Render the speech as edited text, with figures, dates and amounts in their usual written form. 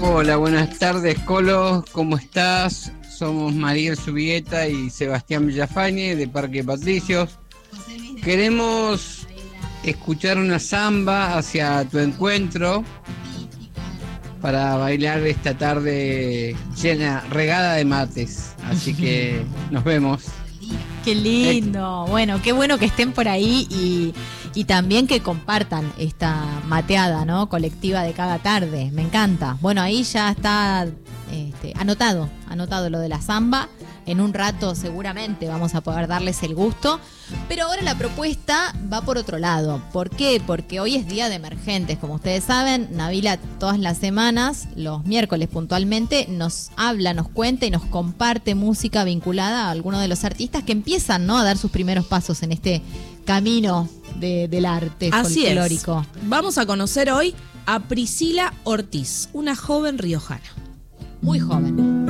Hola, buenas tardes, Colo, ¿cómo estás? Somos Mariel Subieta y Sebastián Villafañe de Parque Patricios. Queremos escuchar una samba hacia tu encuentro para bailar esta tarde llena, regada de mates. Así que nos vemos. Qué lindo. Bueno, qué bueno que estén por ahí y también que compartan esta mateada, ¿no? Colectiva de cada tarde. Me encanta. Bueno, ahí ya está anotado lo de la samba. En un rato seguramente vamos a poder darles el gusto. Pero ahora la propuesta va por otro lado. ¿Por qué? Porque hoy es día de emergentes. Como ustedes saben, Nabila todas las semanas, los miércoles puntualmente, nos habla, nos cuenta y nos comparte música vinculada a algunos de los artistas que empiezan, ¿no?, a dar sus primeros pasos en este camino del arte folclórico. Vamos a conocer hoy a Priscila Ortiz, una joven riojana. Muy joven.